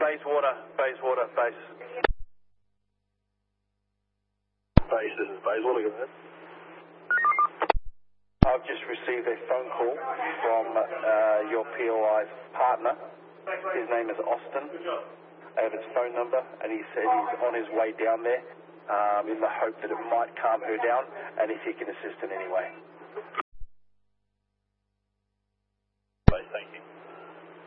Bayswater, base. Base, this is Bayswater, go ahead. I've just received a phone call from your POI's partner. His name is Austin. I have his phone number, and he said he's on his way down there in the hope that it might calm her down, and if he can assist in any way.